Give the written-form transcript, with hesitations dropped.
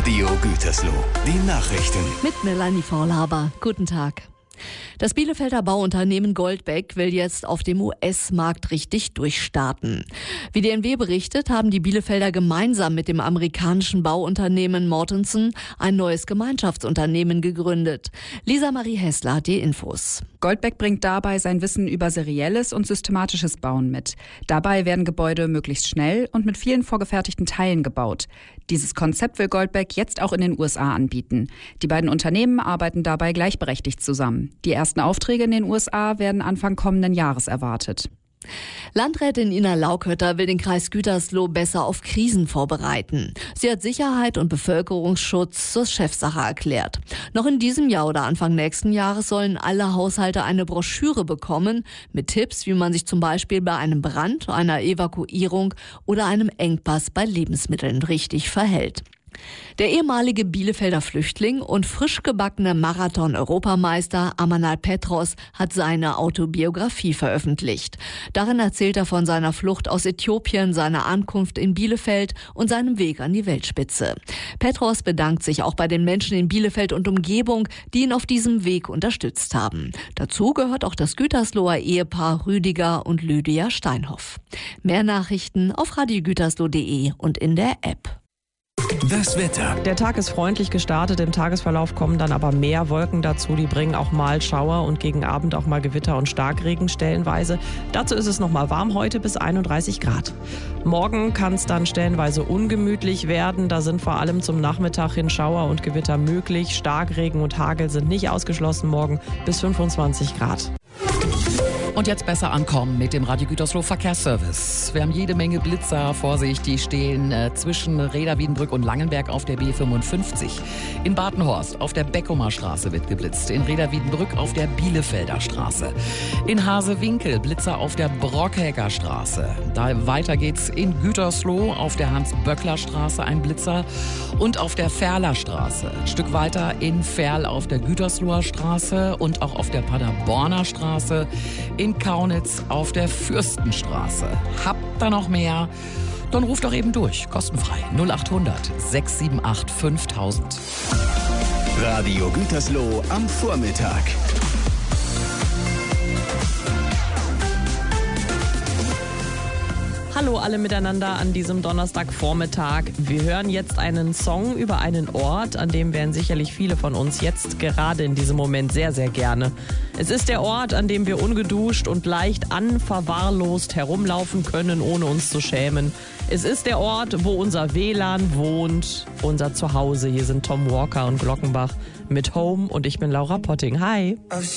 Radio Gütersloh, die Nachrichten. Mit Melanie Vorlaber. Guten Tag. Das Bielefelder Bauunternehmen Goldbeck will jetzt auf dem US-Markt richtig durchstarten. Wie die NW berichtet, haben die Bielefelder gemeinsam mit dem amerikanischen Bauunternehmen Mortenson ein neues Gemeinschaftsunternehmen gegründet. Lisa Marie Hessler hat die Infos. Goldbeck bringt dabei sein Wissen über serielles und systematisches Bauen mit. Dabei werden Gebäude möglichst schnell und mit vielen vorgefertigten Teilen gebaut. Dieses Konzept will Goldbeck jetzt auch in den USA anbieten. Die beiden Unternehmen arbeiten dabei gleichberechtigt zusammen. Die ersten Aufträge in den USA werden Anfang kommenden Jahres erwartet. Landrätin Ina Laukötter will den Kreis Gütersloh besser auf Krisen vorbereiten. Sie hat Sicherheit und Bevölkerungsschutz zur Chefsache erklärt. Noch in diesem Jahr oder Anfang nächsten Jahres sollen alle Haushalte eine Broschüre bekommen mit Tipps, wie man sich zum Beispiel bei einem Brand, einer Evakuierung oder einem Engpass bei Lebensmitteln richtig verhält. Der ehemalige Bielefelder Flüchtling und frisch gebackene Marathon-Europameister Amanal Petros hat seine Autobiografie veröffentlicht. Darin erzählt er von seiner Flucht aus Äthiopien, seiner Ankunft in Bielefeld und seinem Weg an die Weltspitze. Petros bedankt sich auch bei den Menschen in Bielefeld und Umgebung, die ihn auf diesem Weg unterstützt haben. Dazu gehört auch das Gütersloher Ehepaar Rüdiger und Lydia Steinhoff. Mehr Nachrichten auf radiogütersloh.de und in der App. Das Wetter. Der Tag ist freundlich gestartet, im Tagesverlauf kommen dann aber mehr Wolken dazu, die bringen auch mal Schauer und gegen Abend auch mal Gewitter und Starkregen stellenweise. Dazu ist es noch mal warm heute bis 31 Grad. Morgen kann es dann stellenweise ungemütlich werden, da sind vor allem zum Nachmittag hin Schauer und Gewitter möglich. Starkregen und Hagel sind nicht ausgeschlossen, morgen bis 25 Grad. Und jetzt besser ankommen mit dem Radio Gütersloh Verkehrsservice. Wir haben jede Menge Blitzer, Vorsicht, die stehen zwischen Reda-Wiedenbrück und Langenberg auf der B55. In Badenhorst auf der Beckumer Straße wird geblitzt. In Reda-Wiedenbrück auf der Bielefelder Straße. In Hasewinkel Blitzer auf der Brockhäger Straße. Da weiter geht's in Gütersloh auf der Hans-Böckler Straße ein Blitzer und auf der Ferler Straße. Ein Stück weiter in Ferl auf der Gütersloher Straße und auch auf der Paderborner Straße. In Kaunitz auf der Fürstenstraße. Habt ihr noch mehr? Dann ruft doch eben durch. Kostenfrei. 0800 678 5000. Radio Gütersloh am Vormittag. Hallo alle miteinander an diesem Donnerstagvormittag. Wir hören jetzt einen Song über einen Ort, an dem wären sicherlich viele von uns jetzt gerade in diesem Moment sehr, sehr gerne. Es ist der Ort, an dem wir ungeduscht und leicht unverwahrlost herumlaufen können, ohne uns zu schämen. Es ist der Ort, wo unser WLAN wohnt, unser Zuhause. Hier sind Tom Walker und Glockenbach mit Home und ich bin Laura Potting. Hi!